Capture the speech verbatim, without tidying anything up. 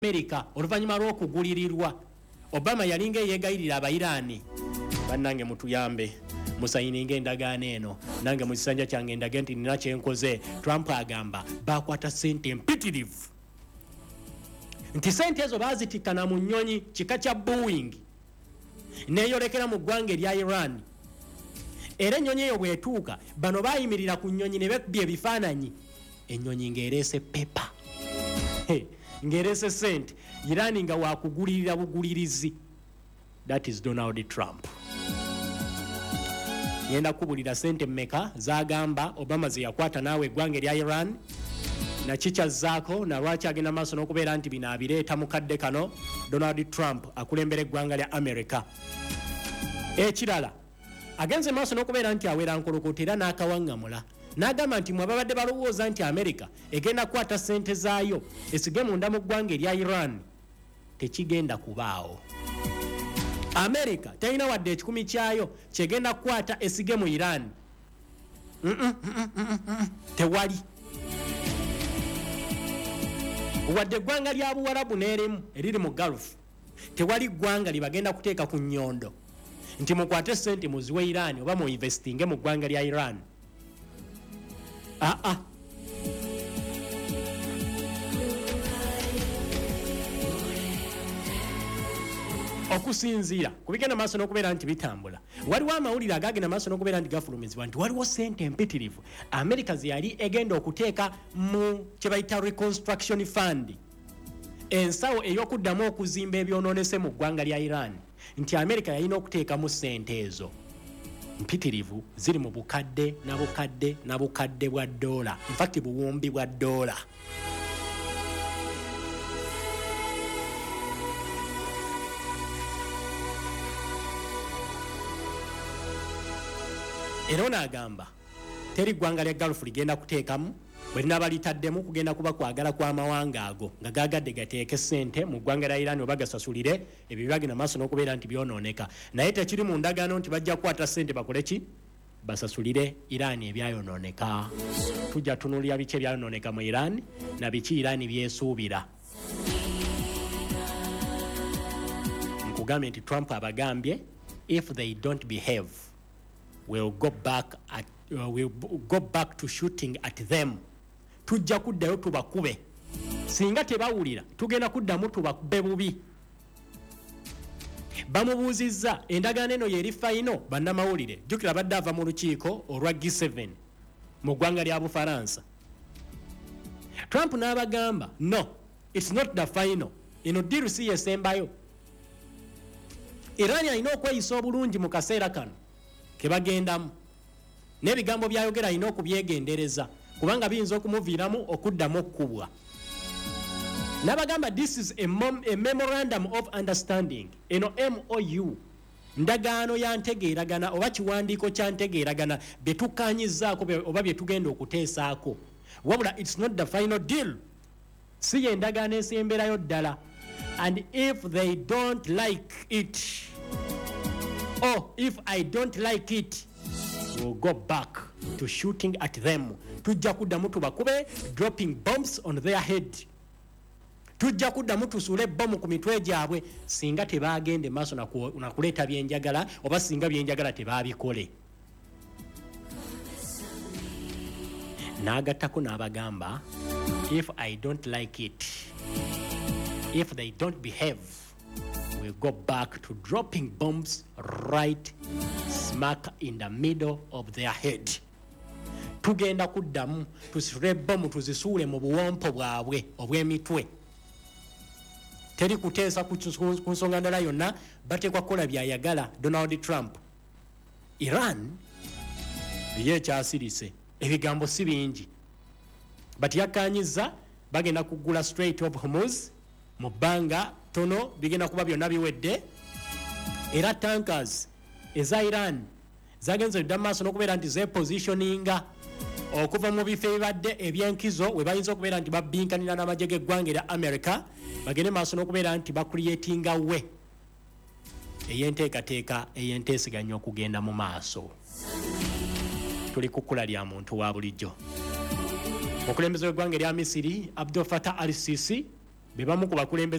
America oluvanyuma lw'okugulirirwa Obama yalinga yegayirira abayirani bannange mutuyambe musayininga endagaano eno nange mu kisanja kyange ndage nti nina kyenkoze. Trump agamba bakwata sente mpitirivu nti sente ezo bazitikana mu nnyonyi kika kya Boeing neyolekera mu ggwanga erya Iran era ennyonyi eyo bwetuuka bano bayimirira ku nnyonyi ne bebbye ebifaananyi ennyonyi ng'ereese pepa hey, ng'ereese sente Iran nga wakugulirira bugulirizi. That is Donald Trump. Yenda kubulira sente mmeka zagamba Obama ze yakwata naawe eggwanga erya Iran na chicha zako na lwaki agenda maaso n'okubeera nti bino abireeta mukadde kano Donald Trump akulembera eggwanga lya America. Ekirala agenze maaso n'okubeera nti awera nkolokota era n'akawaŋŋamula n'agamba nti mwe babadde balowooza nti America egenda kukwata sente zaayo esige munda mu ggwanga erya Iran tekigenda kubaawo. America talina wadde ekikumi kyayo kyegenda kukwata esige mu Iran. Mm -mm, mm -mm, mm. Tewali wadde eggwanga lya Buwarabu n'erimu eriri mu Gulf tewali ggwanga libagenda kuteeka ku nnyondo nti mukwate sente muziwe Iran oba mu investinge mu ggwanga lya Iran. Ah ah okusinziira kubigenda maaso n'okubeera nti bitambula waliwo amawulire agagenda maaso n'okubeera nti gafulumizibwa nti waliwo sente empitirivu America ze yali egenda okuteeka mu kye bayita reconstruction fund ensawo ey'okuddamu okuzimba ebyonoonese mu ggwanga lya Iran nti America yalina okuteekamu sente ezo mpitirivu ziri mu bukadde na bukadde na bukadde bwa dola in fact buwumbi bwa dola. Era n'agamba teri ggwanga lya Gulf ligenda kuteekamu bwe linaba litaddemu kugenda kuba kwagala kw'amawanga ago nga gagadde gateeke sente mu ggwanga lya Iran oba gasasulire ebyo byagenda maaso n'okubeera nti byonooneka naye tekiri mu ndagaano nti bajja kukwata sente bakole ki basasulire Iran ebyayonooneka. Tujja tunuulira biki ebyayonooneka mu Iran na biki Iran byesuubira. Nkugambye nti Trump abagambye if they don't behave we'll go back at uh, we'll go back to shooting at them. Tujja kuddayo tubakube singa tebawulira tugenda kuddamu tubakube bubi. Bamubuuzizza endagaano eno yeri fayino bannamawulire jjukira badde ava mu lukiiko olwa G seven mu ggwanga lya Bufaransa. Trump n'abagamba no it's not the final eno diru si yesembayo. Iran alina okweyisa obulungi mu kaseera kano kebagendamu n'ebigambo byayogera alina okubyegendereza kubanga biyinza okumuviiramu okuddamu okukubwa. N'abagamba this is a, mom, a memorandum of understanding eno M O U ndagaano ya ntegeeragana oba kiwandiiko kya ntegeeragana bye tukkaanyizzaako oba bye tugenda okuteesaako wabula it's not the final deal si ye ndagaano esemberayo ddala and if they don't like it oh if I don't like it we'll go back to shooting at them. Tujja kuddamu tubakube dropping bombs on their head. Tujja kuddamu tusuule bomu ku mitwe gyabwe singa tebaagende maaso na kuleeta byenjagala oba singa byenjagala tebaabikole. N'agattako n'abagamba if I don't like it if they don't behave we go back to dropping bombs right smack in the middle of their head. Tugenda kuddamu tusule bomu tuzisuule mu buwompo bwabwe obw'emitwe. Teri kuteesa ku nsonga ndala yonna bateekwa kukola byayagala Donald Trump. Iran ye ekyasirise ebigambo si bingi but yakkaanyizza bagenda kugula Strait of Hormuz mu bbanga tono bigenda kuba byonna biwedde era tankers eza Iran zagenze dda maaso n'okubeera nti zepositioninga okuva mu bifo ebibadde ebyenkizo we bayinza okubeera nti babbinkanira n'amagye g'eggwanga erya America bagende maaso n'okubeera nti bakuliyetinga we ey'enteekateeka ey'enteeseganya okugenda mu maaso. Tuli kukula lya muntu wa bulijjo. Okulembeze w'eggwanga erya Misiri Abdel Fattah al-Sisi be bamu ku bakulembeze